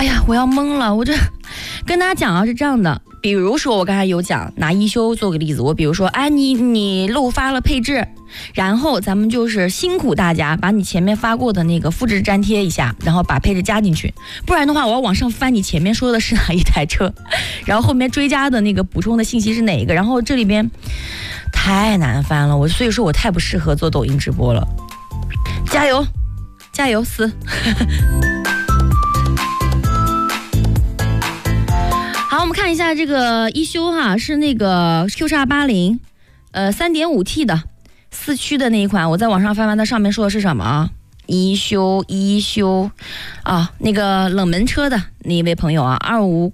呀，我要懵了，我这跟大家讲啊是这样的。比如说我刚才有讲拿一休做个例子，我比如说你漏发了配置，然后咱们就是辛苦大家把你前面发过的那个复制粘贴一下，然后把配置加进去，不然的话我要往上翻你前面说的是哪一台车，然后后面追加的那个补充的信息是哪一个，然后这里边太难翻了，所以说我太不适合做抖音直播了。加油加油思好，我们看一下这个一休哈，是那个 Q-80 3.5T 的4驱的那一款，我在网上翻翻，它上面说的是什么啊？一休啊，那个冷门车的那一位朋友啊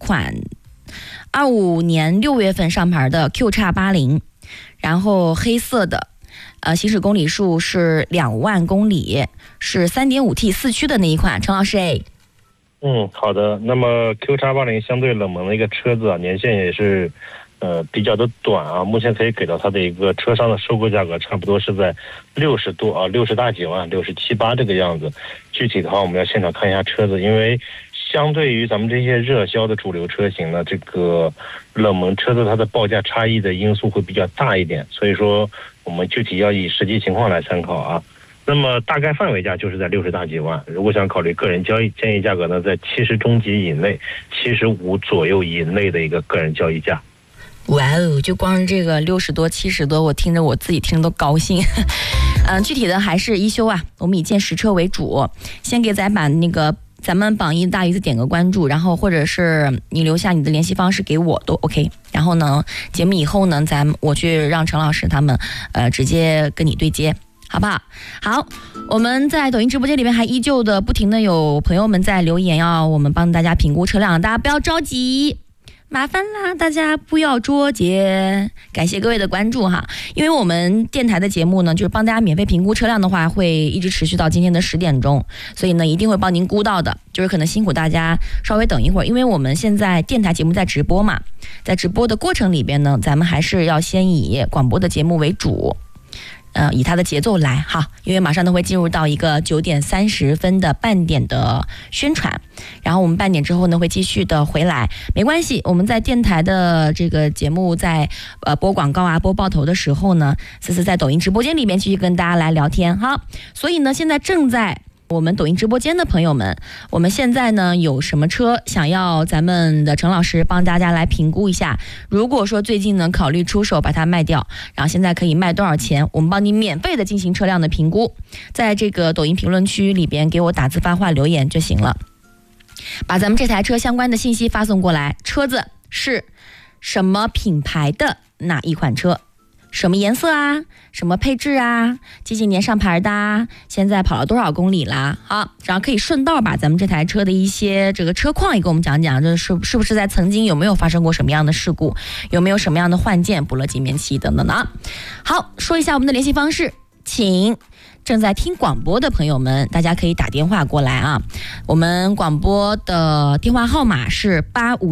，25年6月份上牌的 Q-80， 然后黑色的，行驶公里数是2万公里，是 3.5T 4驱的那一款，陈老师哎。 好的。那么 Q-80 相对冷门的一个车子啊，年限也是比较的短啊。目前可以给到它的一个车商的收购价格，差不多是在60多啊，60大几万，67、8这个样子。具体的话，我们要现场看一下车子，因为相对于咱们这些热销的主流车型呢，这个冷门车子它的报价差异的因素会比较大一点，所以说我们具体要以实际情况来参考啊。那么大概范围价就是在60大几万，如果想考虑个人交易，建议价格呢在70中级以内，75左右以内的一个个人交易价。 哇哦，就光这个60多70多，我自己听着都高兴。具体的还是一休啊，我们以见实车为主，先给咱把那个咱们榜一大鱼子点个关注，然后或者是你留下你的联系方式给我都 OK。然后呢，节目以后呢，我去让陈老师他们直接跟你对接。好不好？好，我们在抖音直播间里面还依旧的不停的有朋友们在留言，要我们帮大家评估车辆，大家不要着急，麻烦啦，大家不要着急，感谢各位的关注哈。因为我们电台的节目呢，就是帮大家免费评估车辆的话，会一直持续到今天的10点钟，所以呢，一定会帮您估到的。就是可能辛苦大家稍微等一会儿，因为我们现在电台节目在直播嘛，在直播的过程里边呢，咱们还是要先以广播的节目为主。以它的节奏来哈，因为马上都会进入到一个9点30分的半点的宣传，然后我们半点之后呢会继续的回来，没关系，我们在电台的这个节目在播广告啊播爆头的时候呢，思思在抖音直播间里面继续跟大家来聊天哈。所以呢，现在正在我们抖音直播间的朋友们，我们现在呢有什么车想要咱们的陈老师帮大家来评估一下，如果说最近呢考虑出手把它卖掉，然后现在可以卖多少钱，我们帮你免费的进行车辆的评估，在这个抖音评论区里边给我打字发话留言就行了，把咱们这台车相关的信息发送过来，车子是什么品牌的哪一款车，什么颜色啊，什么配置啊，几几年上牌的啊，现在跑了多少公里啦？好，然后可以顺道把咱们这台车的一些这个车况也给我们讲讲，这是不是在曾经有没有发生过什么样的事故，有没有什么样的换件、补了几面漆等等的。好，说一下我们的联系方式，请正在听广播的朋友们，大家可以打电话过来啊。我们广播的电话号码是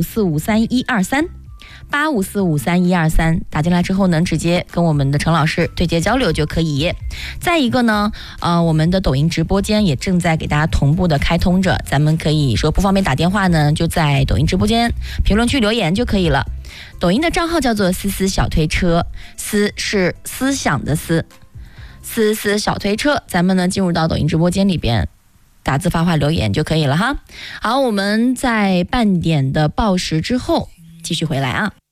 85453123。85453123，打进来之后呢，直接跟我们的陈老师对接交流就可以。再一个呢，我们的抖音直播间也正在给大家同步的开通着，咱们可以说不方便打电话呢，就在抖音直播间评论区留言就可以了。抖音的账号叫做思思小推车，思是思想的思，思思小推车。咱们呢进入到抖音直播间里边，打字发话留言就可以了哈。好，我们在半点的报时之后继续回来啊。